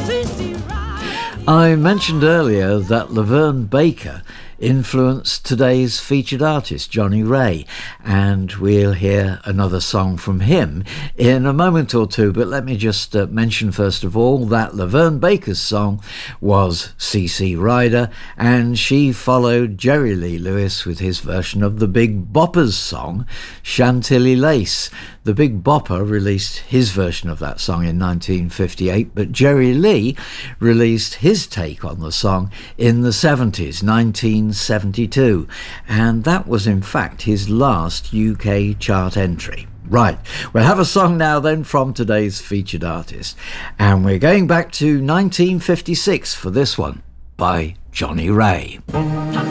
I mentioned earlier that Laverne Baker influenced today's featured artist, Johnny Ray, and we'll hear another song from him in a moment or two. But let me just mention first of all that Laverne Baker's song was CC Rider, and she followed Jerry Lee Lewis with his version of the Big Bopper's song, Chantilly Lace. The Big Bopper released his version of that song in 1958, but Jerry Lee released his take on the song in the 70s, 1972, and that was in fact his last UK chart entry. Right, we'll have a song now then from today's featured artist, and we're going back to 1956 for this one by Johnny Ray.